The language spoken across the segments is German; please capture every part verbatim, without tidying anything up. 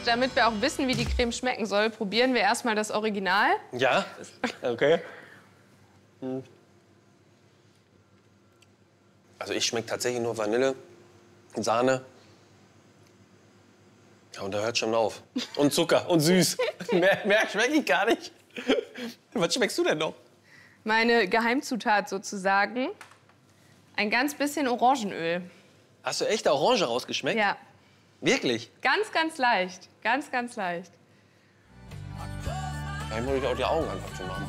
damit wir auch wissen, wie die Creme schmecken soll, probieren wir erstmal das Original. Ja, okay. Hm. Also ich schmecke tatsächlich nur Vanille, Sahne. Ja, und da hört schon auf. Und Zucker und süß. mehr mehr schmecke ich gar nicht. Was schmeckst du denn noch? Meine Geheimzutat sozusagen, ein ganz bisschen Orangenöl. Hast du echt Orange rausgeschmeckt? Ja. Wirklich? Ganz, ganz leicht. Ganz, ganz leicht. Da muss ich auch die Augen einfach zu machen.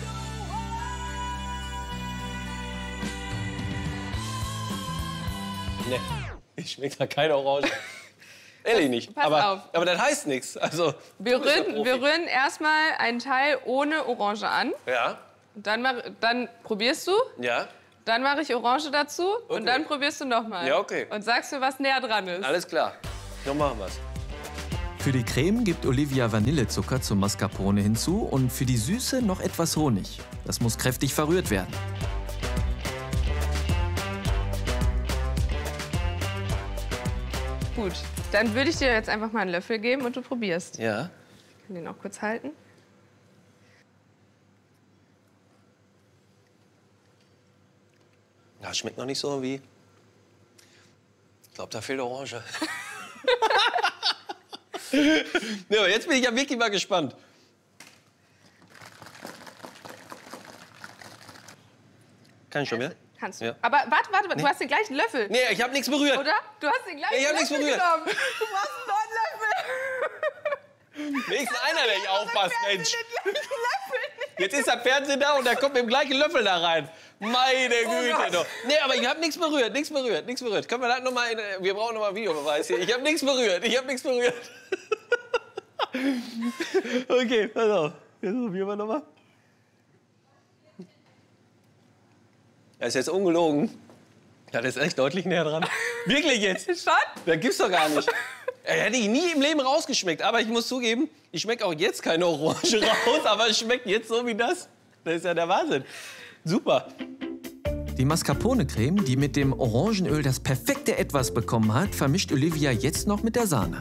Nee, ich schmeckt da keine Orange. Ehrlich nicht. Pass aber, auf. aber das heißt nichts. Also, Wir du bist der rühren, Profi. wir rühren erstmal einen Teil ohne Orange an. Ja, Und dann, mach, dann probierst du. ja, Dann mache ich Orange dazu. Okay. Und dann probierst du nochmal. Ja, okay. Und sagst mir, was näher dran ist. alles klar. So machen wir's. Für die Creme gibt Olivia Vanillezucker zum Mascarpone hinzu und für die Süße noch etwas Honig. Das muss kräftig verrührt werden. Gut. Dann würde ich dir jetzt einfach mal einen Löffel geben und du probierst. Ja. Ich kann den auch kurz halten. Ja, schmeckt noch nicht so wie... Ich glaube, da fehlt Orange. Nee, aber jetzt bin ich ja wirklich mal gespannt. Kann ich schon mehr? Kannst du. Ja. Aber warte, warte, du hast den gleichen Löffel. Nee, ich habe nichts berührt. Oder? Du hast den gleichen Ich hab nichts Löffel berührt. genommen. Du brauchst einen neuen Löffel. Wenigstens einer, der nicht aufpasst, Mensch. Den gleichen Löffel. Jetzt ist der Fernseher da und der kommt mit dem gleichen Löffel da rein. Meine Güte, Gott. doch. Nee, aber ich habe nichts berührt, nichts berührt, nichts berührt. Können wir das noch mal in, wir brauchen noch mal einen Videobeweis hier. Ich habe nichts berührt, ich habe nichts berührt. Okay, pass auf. Jetzt probieren wir noch mal. Das ist jetzt ungelogen. Ja, das ist echt deutlich näher dran. Wirklich jetzt? Schon? Das gibt's doch gar nicht. Äh, Hätte ich nie im Leben rausgeschmeckt. Aber ich muss zugeben, ich schmecke auch jetzt keine Orange raus. Aber es schmeckt jetzt so wie das. Das ist ja der Wahnsinn. Super. Die Mascarpone-Creme, die mit dem Orangenöl das perfekte Etwas bekommen hat, vermischt Olivia jetzt noch mit der Sahne.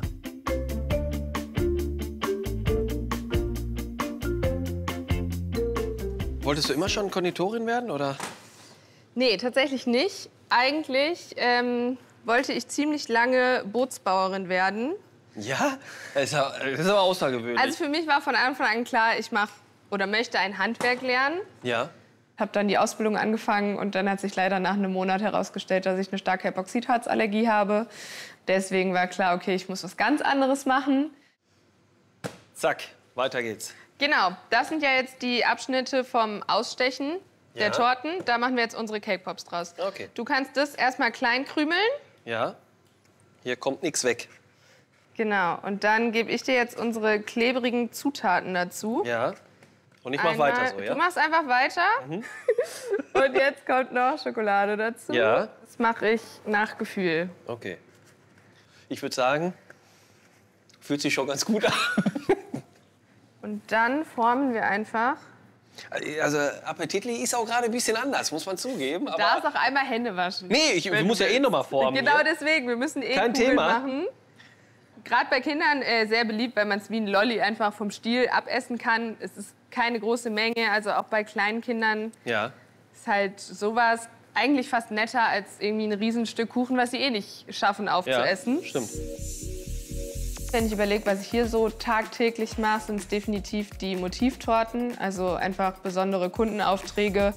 Wolltest du immer schon Konditorin werden, oder? Nee, tatsächlich nicht. Eigentlich ähm, wollte ich ziemlich lange Bootsbauerin werden. Ja? Das ist, ja, das ist aber außergewöhnlich. Also für mich war von Anfang an klar, ich mache oder möchte ein Handwerk lernen. ja? Habe dann die Ausbildung angefangen und dann hat sich leider nach einem Monat herausgestellt, dass ich eine starke Epoxidharzallergie habe. Deswegen war klar, okay, ich muss was ganz anderes machen. Zack, weiter geht's. Genau, das sind ja jetzt die Abschnitte vom Ausstechen der Ja. Torten. Da machen wir jetzt unsere Cake Pops draus. Okay. Du kannst das erstmal klein krümeln. Ja? Hier kommt nichts weg. Genau, und dann gebe ich dir jetzt unsere klebrigen Zutaten dazu. Ja? Und ich mach Einmal- weiter so, ja? Du machst einfach weiter. Und jetzt kommt noch Schokolade dazu. Ja. Das mache ich nach Gefühl. Okay. Ich würde sagen, fühlt sich schon ganz gut an. Und dann formen wir einfach. Also appetitlich ist auch gerade ein bisschen anders, muss man zugeben. Aber Da ist auch einmal Hände waschen. nee, ich, ich muss ja eh noch mal formen. Genau hier. deswegen, wir müssen eh Kein Kugeln Thema. machen. Gerade bei Kindern äh, sehr beliebt, weil man es wie ein Lolli einfach vom Stiel abessen kann. Es ist keine große Menge, also auch bei kleinen Kindern Ja. ist halt sowas eigentlich fast netter als irgendwie ein Riesenstück Kuchen, was sie eh nicht schaffen Ja, aufzuessen. stimmt. Wenn ich überlege, was ich hier so tagtäglich mache, sind es definitiv die Motivtorten, also einfach besondere Kundenaufträge.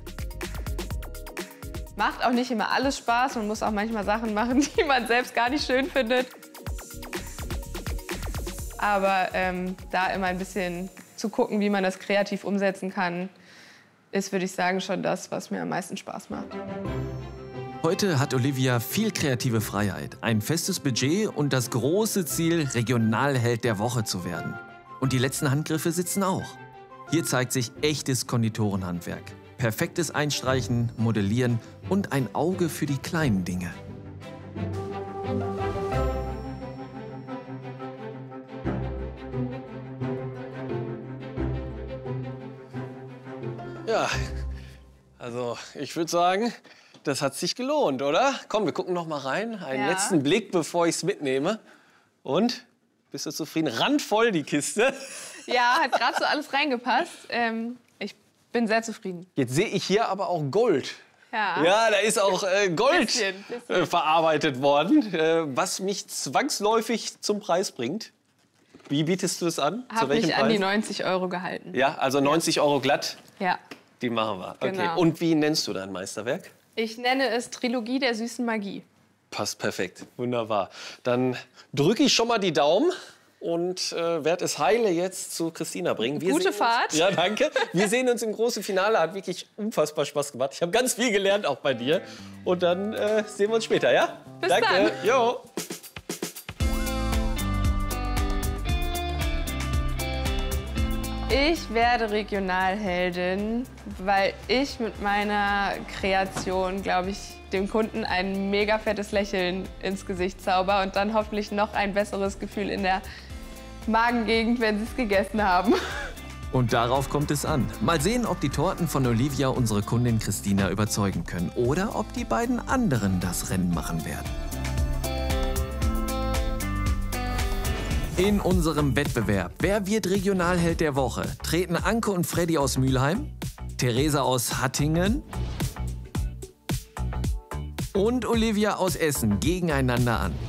Macht auch nicht immer alles Spaß, man muss auch manchmal Sachen machen, die man selbst gar nicht schön findet. Aber ähm, da immer ein bisschen zu gucken, wie man das kreativ umsetzen kann, ist, würde ich sagen, schon das, was mir am meisten Spaß macht. Heute hat Olivia viel kreative Freiheit, ein festes Budget und das große Ziel, Regionalheld der Woche zu werden. Und die letzten Handgriffe sitzen auch. Hier zeigt sich echtes Konditorenhandwerk. Perfektes Einstreichen, Modellieren und ein Auge für die kleinen Dinge. Ja, also ich würde sagen, das hat sich gelohnt, oder? Komm, wir gucken noch mal rein. Einen Ja. letzten Blick, bevor ich es mitnehme. Und? Bist du zufrieden? Randvoll die Kiste. Ja, hat gerade so alles reingepasst. Ähm, ich bin sehr zufrieden. Jetzt sehe ich hier aber auch Gold. Ja, Ja, da ist auch äh, Gold Bisschen, bisschen. Äh, verarbeitet worden, äh, was mich zwangsläufig zum Preis bringt. Wie bietest du es an? Zu habe welchem mich Preis? an die neunzig Euro gehalten. Ja, also neunzig Euro glatt, Ja. die machen wir. Okay. Genau. Und wie nennst du dein Meisterwerk? Ich nenne es Trilogie der süßen Magie. Passt perfekt, wunderbar. Dann drücke ich schon mal die Daumen und äh, werde es heile jetzt zu Christina bringen. Wir Gute sehen Fahrt. Uns, ja, danke. Wir sehen uns im großen Finale. Hat wirklich unfassbar Spaß gemacht. Ich habe ganz viel gelernt, auch bei dir. Und dann äh, sehen wir uns später, ja? Bis danke. dann. Jo. Ich werde Regionalheldin, weil ich mit meiner Kreation, glaube ich, dem Kunden ein mega fettes Lächeln ins Gesicht zauber und dann hoffentlich noch ein besseres Gefühl in der Magengegend, wenn sie es gegessen haben. Und darauf kommt es an. Mal sehen, ob die Torten von Olivia unsere Kundin Christina überzeugen können oder ob die beiden anderen das Rennen machen werden. In unserem Wettbewerb Wer wird Regionalheld der Woche treten Anke und Freddy aus Mülheim, Theresa aus Hattingen und Olivia aus Essen gegeneinander an.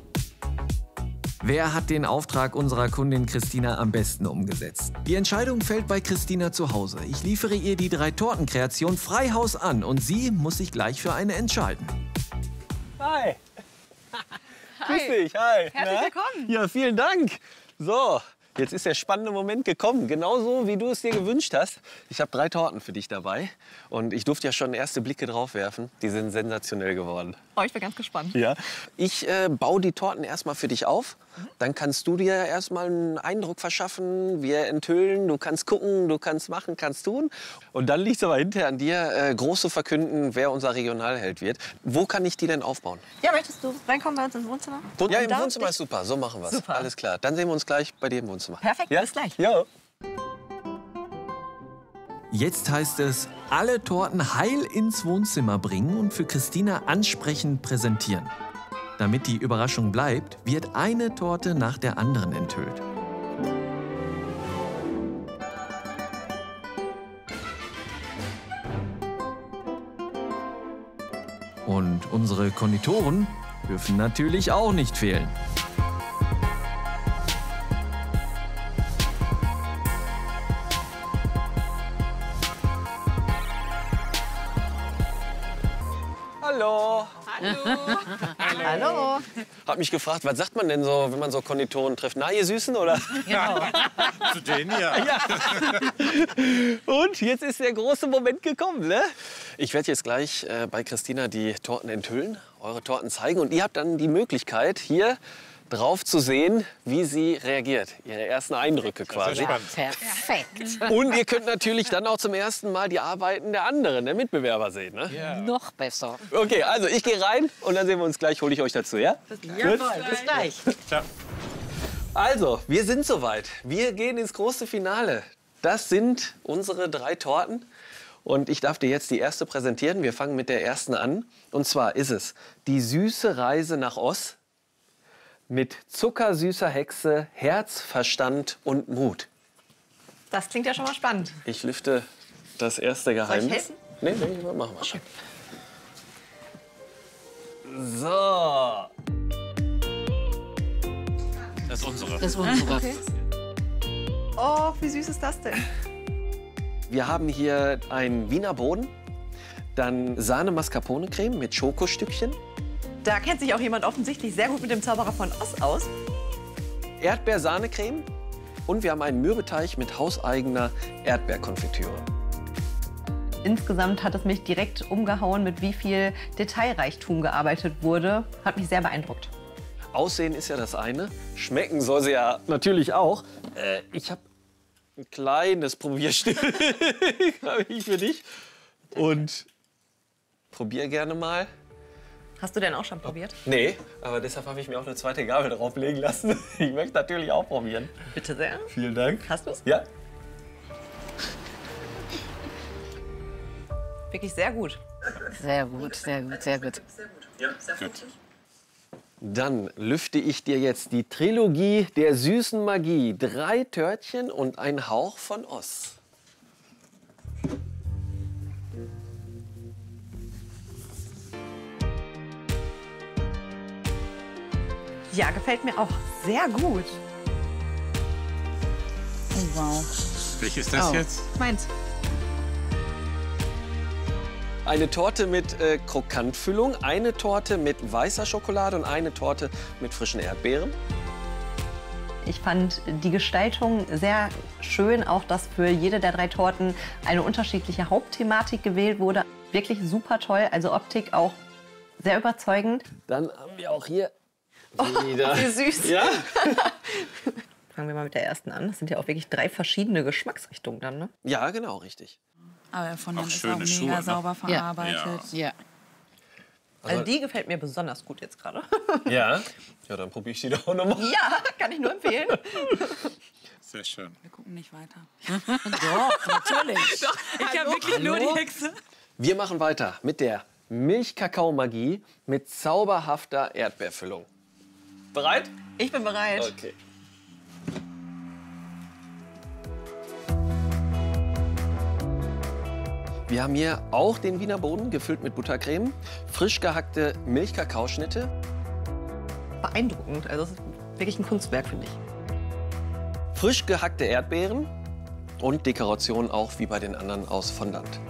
Wer hat den Auftrag unserer Kundin Christina am besten umgesetzt? Die Entscheidung fällt bei Christina zu Hause. Ich liefere ihr die drei Tortenkreation Freihaus an und sie muss sich gleich für eine entscheiden. Hi. Grüß dich, hi. Herzlich Na? willkommen. Ja, vielen Dank. So, jetzt ist der spannende Moment gekommen. Genauso, wie du es dir gewünscht hast. Ich habe drei Torten für dich dabei. Und ich durfte ja schon erste Blicke drauf werfen. Die sind sensationell geworden. Oh, ich bin ganz gespannt. Ja. Ich äh, baue die Torten erstmal für dich auf. Dann kannst du dir erstmal einen Eindruck verschaffen. Wir enthüllen, du kannst gucken, du kannst machen, kannst tun. Und dann liegt es aber hinterher an dir, äh, groß zu verkünden, wer unser Regionalheld wird. Wo kann ich die denn aufbauen? Ja, möchtest du reinkommen bei uns ins Wohnzimmer? Ja, im da Wohnzimmer dich- ist super. So machen wir es. Super. Alles klar. Dann sehen wir uns gleich bei dir im Wohnzimmer. Perfekt, Ja? bis gleich. Ja. Jetzt heißt es, alle Torten heil ins Wohnzimmer bringen und für Christina ansprechend präsentieren. Damit die Überraschung bleibt, wird eine Torte nach der anderen enthüllt. Und unsere Konditoren dürfen natürlich auch nicht fehlen. Hallo. Hallo. Hab mich gefragt, was sagt man denn so, wenn man so Konditoren trifft? Na, ihr Süßen, oder? Genau. Zu denen ja. Und jetzt ist der große Moment gekommen, ne? Ich werde jetzt gleich äh, bei Christina die Torten enthüllen, eure Torten zeigen. Und ihr habt dann die Möglichkeit, hier drauf zu sehen, wie sie reagiert. Ihre ersten Eindrücke quasi. Perfekt. Und ihr könnt natürlich dann auch zum ersten Mal die Arbeiten der anderen, der Mitbewerber sehen. Ne? Noch besser. Okay, also ich gehe rein und dann sehen wir uns gleich, hole ich euch dazu, ja? Jawohl, bis gleich. Also, wir sind soweit. Wir gehen ins große Finale. Das sind unsere drei Torten. Und ich darf dir jetzt die erste präsentieren. Wir fangen mit der ersten an. Und zwar ist es die süße Reise nach Oz mit zuckersüßer Hexe, Herz, Verstand und Mut. Das klingt ja schon mal spannend. Ich lüfte das erste Geheimnis. helfen? Nee, nee, machen wir schon. So. Das ist unsere. Das ist unsere. Oh, wie süß ist das denn? Wir haben hier einen Wiener Boden, dann Sahne-Mascarpone-Creme mit Schokostückchen, Da kennt sich auch jemand offensichtlich sehr gut mit dem Zauberer von Oz aus. Erdbeersahne-Creme und wir haben einen Mürbeteig mit hauseigener Erdbeerkonfitüre. Insgesamt hat es mich direkt umgehauen, mit wie viel Detailreichtum gearbeitet wurde. Hat mich sehr beeindruckt. Aussehen ist ja das eine, schmecken soll sie ja natürlich auch. Äh, ich habe ein kleines Probierstück habe ich für dich und probier gerne mal. Hast du denn auch schon probiert? Nee, aber deshalb habe ich mir auch eine zweite Gabel drauflegen lassen. Ich möchte natürlich auch probieren. Bitte sehr. Vielen Dank. Hast du's? Ja. Wirklich sehr gut. Sehr gut, sehr gut, sehr gut. Dann lüfte ich dir jetzt die Trilogie der süßen Magie. Drei Törtchen und ein Hauch von Oz. Ja, gefällt mir auch sehr gut. Oh, wow. Welches ist das Oh. jetzt? Meins. Eine Torte mit äh, Krokantfüllung, eine Torte mit weißer Schokolade und eine Torte mit frischen Erdbeeren. Ich fand die Gestaltung sehr schön, auch dass für jede der drei Torten eine unterschiedliche Hauptthematik gewählt wurde. Wirklich super toll, also Optik auch sehr überzeugend. Dann haben wir auch hier wieder. Wie süß. Ja? Fangen wir mal mit der ersten an. Das sind ja auch wirklich drei verschiedene Geschmacksrichtungen dann, ne? Ja, genau, richtig. Aber von Auch dem ist schöne auch mega Schuhe, ne? sauber verarbeitet. Ja. Also die gefällt mir besonders gut jetzt gerade. Ja? Ja, dann probiere ich die doch auch nochmal. Ja, kann ich nur empfehlen. Sehr schön. Wir gucken nicht weiter. Doch, natürlich. Ich habe wirklich nur die Hexe. Wir machen weiter mit der Milchkakao-Magie mit zauberhafter Erdbeerfüllung. Bereit? Ich bin bereit. Okay. Wir haben hier auch den Wiener Boden gefüllt mit Buttercreme, frisch gehackte Milchkakaoschnitte. Beeindruckend. Also es ist wirklich ein Kunstwerk, finde ich. Frisch gehackte Erdbeeren und Dekoration auch wie bei den anderen aus Fondant.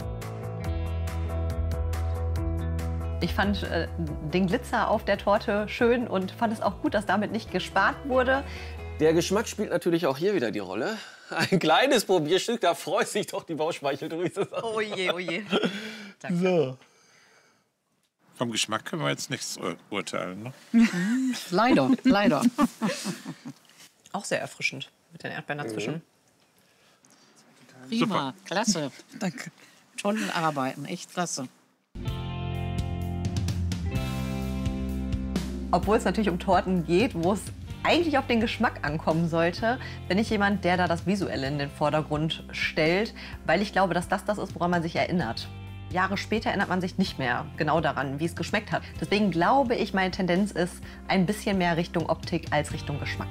Ich fand äh, den Glitzer auf der Torte schön und fand es auch gut, dass damit nicht gespart wurde. Der Geschmack spielt natürlich auch hier wieder die Rolle. Ein kleines Probierstück, da freut sich doch die Bauchspeicheldrüse. Oh je, oh je. So. Vom Geschmack können wir jetzt nichts ur urteilen. Ne? Leider, leider. Auch sehr erfrischend mit den Erdbeeren dazwischen. Prima, klasse. Danke. Toll arbeiten, echt klasse. Obwohl es natürlich um Torten geht, wo es eigentlich auf den Geschmack ankommen sollte, bin ich jemand, der da das Visuelle in den Vordergrund stellt, weil ich glaube, dass das das ist, woran man sich erinnert. Jahre später erinnert man sich nicht mehr genau daran, wie es geschmeckt hat. Deswegen glaube ich, meine Tendenz ist ein bisschen mehr Richtung Optik als Richtung Geschmack.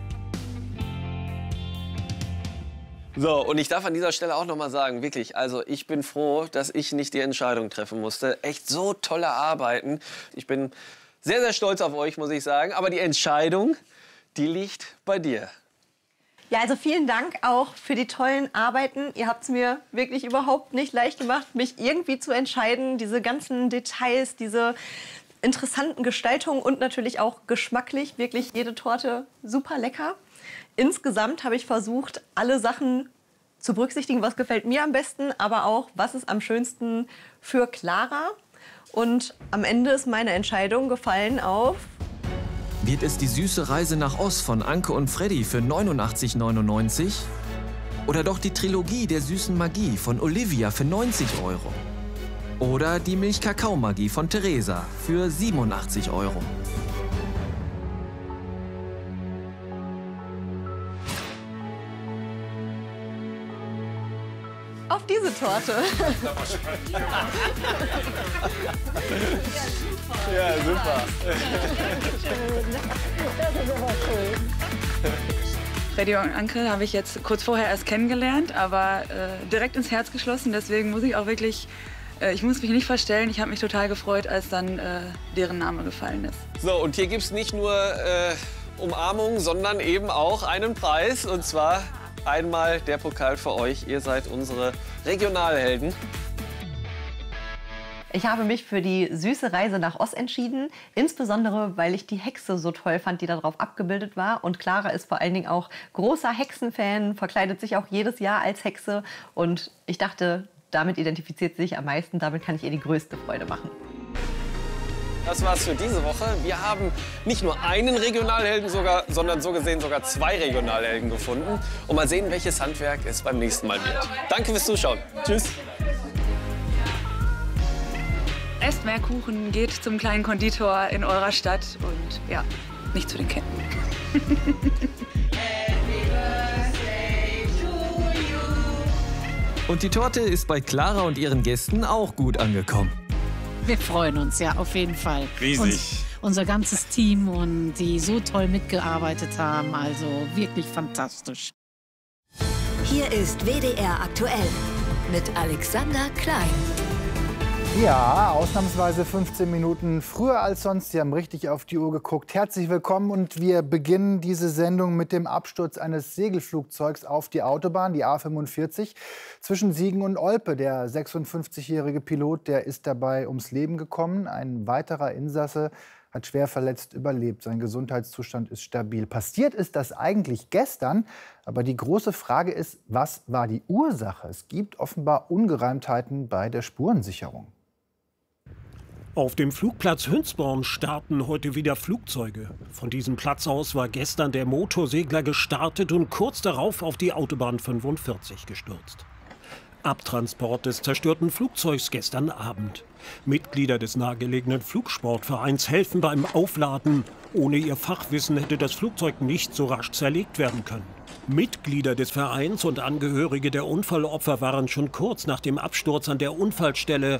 So, und ich darf an dieser Stelle auch noch mal sagen, wirklich, also ich bin froh, dass ich nicht die Entscheidung treffen musste. Echt so tolle Arbeiten. Ich bin sehr, sehr stolz auf euch, muss ich sagen. Aber die Entscheidung, die liegt bei dir. Ja, also vielen Dank auch für die tollen Arbeiten. Ihr habt es mir wirklich überhaupt nicht leicht gemacht, mich irgendwie zu entscheiden. Diese ganzen Details, diese interessanten Gestaltungen und natürlich auch geschmacklich. Wirklich jede Torte super lecker. Insgesamt habe ich versucht, alle Sachen zu berücksichtigen, was gefällt mir am besten, aber auch, was ist am schönsten für Clara. Und am Ende ist meine Entscheidung gefallen auf... Wird es die süße Reise nach Oz von Anke und Freddy für neunundachtzig neunundneunzig? Oder doch die Trilogie der süßen Magie von Olivia für neunzig Euro? Oder die Milchkakao-Magie von Theresa für siebenundachtzig Euro? Auf diese Torte. Ja, super. Freddy und Anke habe ich jetzt kurz vorher erst kennengelernt, aber äh, direkt ins Herz geschlossen. Deswegen muss ich auch wirklich, äh, ich muss mich nicht verstellen. Ich habe mich total gefreut, als dann äh, deren Name gefallen ist. So, und hier gibt es nicht nur äh, Umarmung, sondern eben auch einen Preis. Und zwar einmal der Pokal für euch. Ihr seid unsere Regionalhelden. Ich habe mich für die süße Reise nach Oz entschieden, insbesondere weil ich die Hexe so toll fand, die darauf abgebildet war. Und Clara ist vor allen Dingen auch großer Hexenfan, verkleidet sich auch jedes Jahr als Hexe. Und ich dachte, damit identifiziert sie sich am meisten, damit kann ich ihr die größte Freude machen. Das war's für diese Woche. Wir haben nicht nur einen Regionalhelden, sogar, sondern so gesehen sogar zwei Regionalhelden gefunden. Und mal sehen, welches Handwerk es beim nächsten Mal wird. Danke fürs Zuschauen. Tschüss. Esst mehr Kuchen, geht zum kleinen Konditor in eurer Stadt und ja, nicht zu den Ketten. Und die Torte ist bei Clara und ihren Gästen auch gut angekommen. Wir freuen uns ja auf jeden Fall. Riesig. unser ganzes Team und die so toll mitgearbeitet haben. Also wirklich fantastisch. Hier ist W D R aktuell mit Alexander Klein. Ja, ausnahmsweise fünfzehn Minuten früher als sonst. Sie haben richtig auf die Uhr geguckt. Herzlich willkommen und wir beginnen diese Sendung mit dem Absturz eines Segelflugzeugs auf die Autobahn, die A fünfundvierzig, zwischen Siegen und Olpe. Der sechsundfünfzigjährige Pilot, der ist dabei ums Leben gekommen. Ein weiterer Insasse hat schwer verletzt überlebt. Sein Gesundheitszustand ist stabil. Passiert ist das eigentlich gestern, aber die große Frage ist, was war die Ursache? Es gibt offenbar Ungereimtheiten bei der Spurensicherung. Auf dem Flugplatz Hünsborn starten heute wieder Flugzeuge. Von diesem Platz aus war gestern der Motorsegler gestartet und kurz darauf auf die Autobahn fünfundvierzig gestürzt. Abtransport des zerstörten Flugzeugs gestern Abend. Mitglieder des nahegelegenen Flugsportvereins helfen beim Aufladen. Ohne ihr Fachwissen hätte das Flugzeug nicht so rasch zerlegt werden können. Mitglieder des Vereins und Angehörige der Unfallopfer waren schon kurz nach dem Absturz an der Unfallstelle.